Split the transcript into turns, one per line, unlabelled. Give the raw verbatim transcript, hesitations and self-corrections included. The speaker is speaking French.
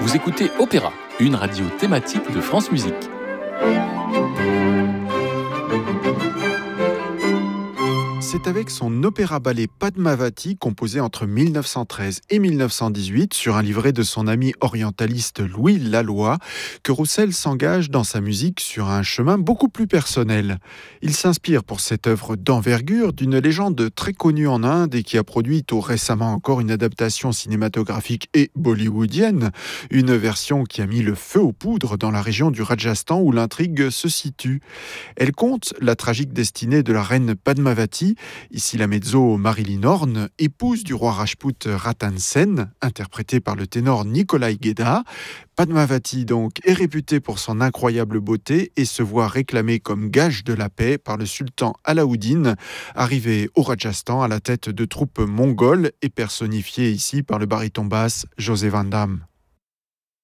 Vous écoutez Opéra, une radio thématique de France Musique.
C'est avec son opéra-ballet Padmavati, composé entre mille neuf cent treize et mille neuf cent dix-huit, sur un livret de son ami orientaliste Louis Laloy, que Roussel s'engage dans sa musique sur un chemin beaucoup plus personnel. Il s'inspire pour cette œuvre d'envergure d'une légende très connue en Inde et qui a produit tout récemment encore une adaptation cinématographique et bollywoodienne, une version qui a mis le feu aux poudres dans la région du Rajasthan où l'intrigue se situe. Elle conte la tragique destinée de la reine Padmavati, ici la mezzo Marilyn Horne, épouse du roi Rajput Ratan Sen, interprétée par le ténor Nikolai Gheda. Padmavati donc est réputée pour son incroyable beauté et se voit réclamée comme gage de la paix par le sultan Alaouddin, arrivé au Rajasthan à la tête de troupes mongoles et personnifié ici par le baryton basse José Van Damme.